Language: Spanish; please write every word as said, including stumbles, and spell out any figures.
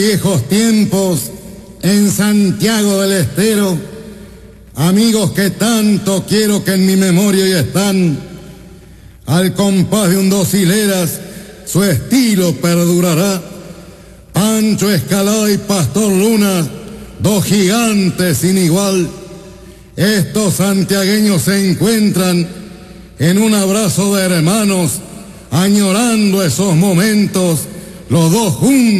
Viejos tiempos en Santiago del Estero, amigos que tanto quiero que en mi memoria hoy están, al compás de un dos hileras su estilo perdurará. Pancho Escalada y Pastor Luna, dos gigantes sin igual, estos santiagueños se encuentran en un abrazo de hermanos, añorando esos momentos, los dos juntos.